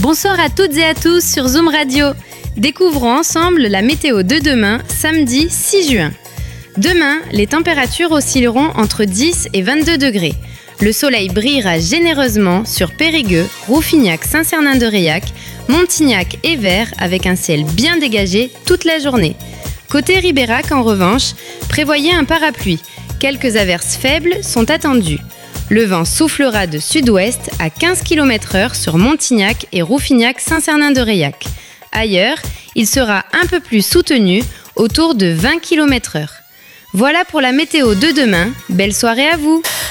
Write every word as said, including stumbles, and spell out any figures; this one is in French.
Bonsoir à toutes et à tous sur Zoom Radio. Découvrons ensemble la météo de demain, samedi six juin. Demain, les températures oscilleront entre dix et vingt-deux degrés. Le soleil brillera généreusement sur Périgueux, Rouffignac, Saint-Cernin-de-Réac, Montignac et Vers avec un ciel bien dégagé toute la journée. Côté Ribérac, en revanche, prévoyez un parapluie. Quelques averses faibles sont attendues. Le vent soufflera de sud-ouest à quinze kilomètres heure sur Montignac et Rouffignac-Saint-Cernin-de-Réac. Ailleurs, il sera un peu plus soutenu, autour de vingt kilomètres heure. Voilà pour la météo de demain. Belle soirée à vous!